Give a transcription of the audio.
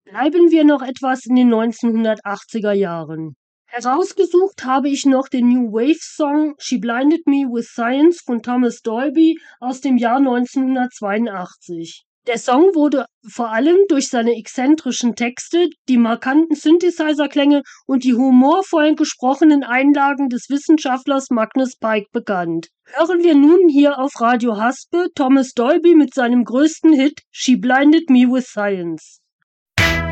Bleiben wir noch etwas in den 1980er Jahren. Herausgesucht habe ich noch den New Wave Song She Blinded Me with Science von Thomas Dolby aus dem Jahr 1982. Der Song wurde vor allem durch seine exzentrischen Texte, die markanten Synthesizer-Klänge und die humorvollen gesprochenen Einlagen des Wissenschaftlers Magnus Pyke bekannt. Hören wir nun hier auf Radio Haspe Thomas Dolby mit seinem größten Hit She Blinded Me with Science.